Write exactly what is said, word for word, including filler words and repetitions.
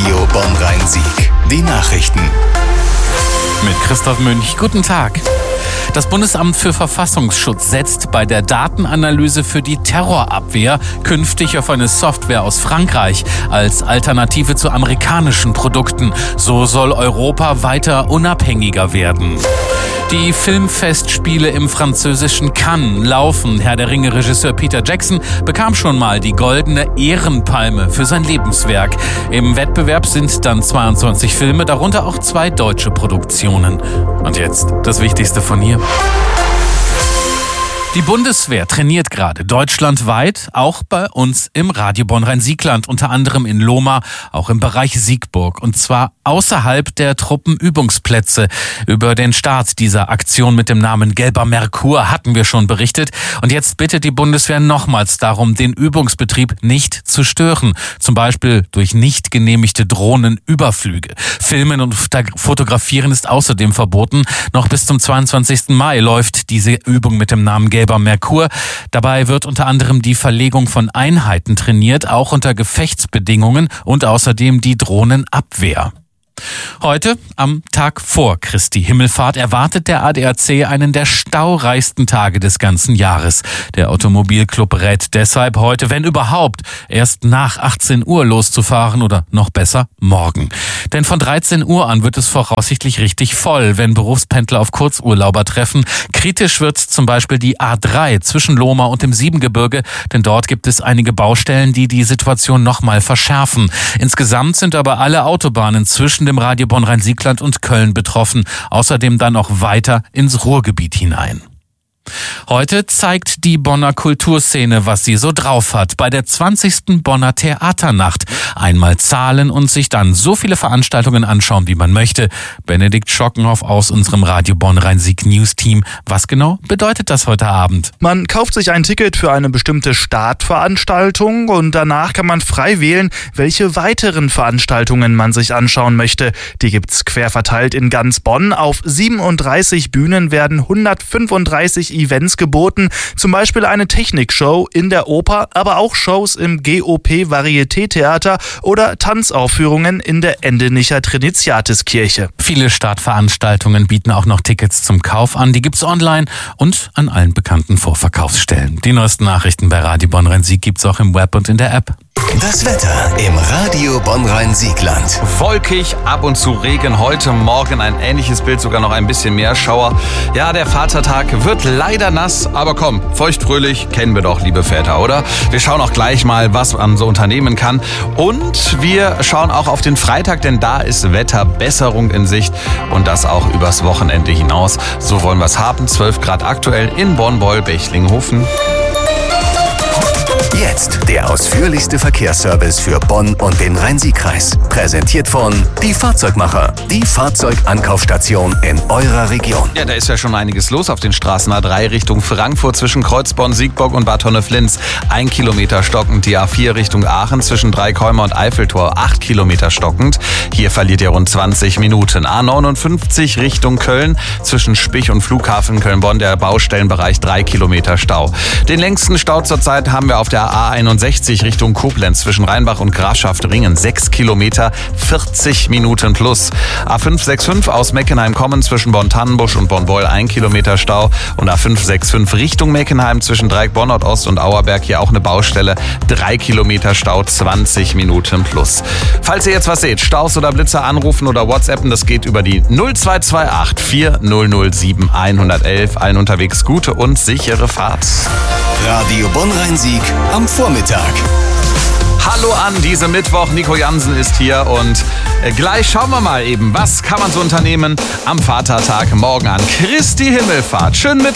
Radio Bonn-Rhein-Sieg. Die Nachrichten. Mit Christoph Münch. Guten Tag. Das Bundesamt für Verfassungsschutz setzt bei der Datenanalyse für die Terrorabwehr künftig auf eine Software aus Frankreich als Alternative zu amerikanischen Produkten. So soll Europa weiter unabhängiger werden. Die Filmfestspiele im französischen Cannes laufen. Herr der Ringe-Regisseur Peter Jackson bekam schon mal die goldene Ehrenpalme für sein Lebenswerk. Im Wettbewerb sind dann zweiundzwanzig Filme, darunter auch zwei deutsche Produktionen. Und jetzt das Wichtigste von hier. Die Bundeswehr trainiert gerade deutschlandweit, auch bei uns im Radio Bonn-Rhein-Siegland, unter anderem in Lohmar, auch im Bereich Siegburg. Und zwar außerhalb der Truppenübungsplätze. Über den Start dieser Aktion mit dem Namen Gelber Merkur hatten wir schon berichtet. Und jetzt bittet die Bundeswehr nochmals darum, den Übungsbetrieb nicht zu stören. Zum Beispiel durch nicht genehmigte Drohnenüberflüge. Filmen und Fotografieren ist außerdem verboten. Noch bis zum zweiundzwanzigsten Mai läuft diese Übung mit dem Namen Gelber Merkur. Dabei wird unter anderem die Verlegung von Einheiten trainiert, auch unter Gefechtsbedingungen und außerdem die Drohnenabwehr. Heute, am Tag vor Christi Himmelfahrt, erwartet der A D A C einen der staureichsten Tage des ganzen Jahres. Der Automobilclub rät deshalb heute, wenn überhaupt, erst nach achtzehn Uhr loszufahren oder noch besser morgen. Denn von dreizehn Uhr an wird es voraussichtlich richtig voll, wenn Berufspendler auf Kurzurlauber treffen. Kritisch wird zum Beispiel die A drei zwischen Lohmar und dem Siebengebirge, denn dort gibt es einige Baustellen, die die Situation nochmal verschärfen. Insgesamt sind aber alle Autobahnen zwischen dem Radio Bonn-Rhein-Siegland und Köln betroffen, außerdem dann auch weiter ins Ruhrgebiet hinein. Heute zeigt die Bonner Kulturszene, was sie so drauf hat. Bei der zwanzigsten Bonner Theaternacht. Einmal zahlen und sich dann so viele Veranstaltungen anschauen, wie man möchte. Benedikt Schockenhoff aus unserem Radio Bonn-Rhein-Sieg News Team. Was genau bedeutet das heute Abend? Man kauft sich ein Ticket für eine bestimmte Startveranstaltung und danach kann man frei wählen, welche weiteren Veranstaltungen man sich anschauen möchte. Die gibt's quer verteilt in ganz Bonn. Auf siebenunddreißig Bühnen werden hundertfünfunddreißig Events geboten, zum Beispiel eine Technikshow in der Oper, aber auch Shows im G O P-Varieté-Theater oder Tanzaufführungen in der Endenicher Trinitiatiskirche. Viele Startveranstaltungen bieten auch noch Tickets zum Kauf an. Die gibt's online und an allen bekannten Vorverkaufsstellen. Die neuesten Nachrichten bei Radio Bonn-Rhein-Sieg gibt's auch im Web und in der App. Das Wetter im Radio Bonn-Rhein-Siegland. Wolkig, ab und zu Regen. Heute Morgen ein ähnliches Bild, sogar noch ein bisschen mehr Schauer. Ja, der Vatertag wird leider nass, aber komm, feuchtfröhlich kennen wir doch, liebe Väter, oder? Wir schauen auch gleich mal, was man so unternehmen kann. Und wir schauen auch auf den Freitag, denn da ist Wetterbesserung in Sicht und das auch übers Wochenende hinaus. So wollen wir es haben. zwölf Grad aktuell in Bonn-Beul-Bechlinghofen. Jetzt der ausführlichste Verkehrsservice für Bonn und den Rhein-Sieg-Kreis. Präsentiert von Die Fahrzeugmacher, die Fahrzeugankaufstation in eurer Region. Ja, da ist ja schon einiges los auf den Straßen. A drei Richtung Frankfurt zwischen Kreuzborn, Siegburg und Bad Honnef-Linz. Ein Kilometer stockend. Die A vier Richtung Aachen zwischen Dreikäumer und Eiffeltor. Acht Kilometer stockend. Hier verliert ihr rund zwanzig Minuten. A neunundfünfzig Richtung Köln zwischen Spich und Flughafen Köln-Bonn. Der Baustellenbereich drei Kilometer Stau. Den längsten Stau zurzeit haben wir auf der A einundsechzig Richtung Koblenz zwischen Rheinbach und Grafschaft-Ringen. sechs Kilometer, vierzig Minuten plus. A fünf sechs fünf aus Meckenheim kommen zwischen Bonn-Tannenbusch und Bonn-Beul. ein Kilometer Stau. Und A fünf sechs fünf Richtung Meckenheim zwischen Dreieck Bonn-Nord-Ost und Auerberg. Hier auch eine Baustelle. drei Kilometer Stau, zwanzig Minuten plus. Falls ihr jetzt was seht, Staus oder Blitzer anrufen oder WhatsAppen, das geht über die null zwei zwei acht vier null null sieben eins eins eins. Allen unterwegs gute und sichere Fahrt. Radio Bonn-Rhein-Sieg am Vormittag. Hallo an diesem Mittwoch, Nico Jansen ist hier und gleich schauen wir mal eben, was kann man so unternehmen am Vatertag morgen an Christi Himmelfahrt. Schönen Mittwoch.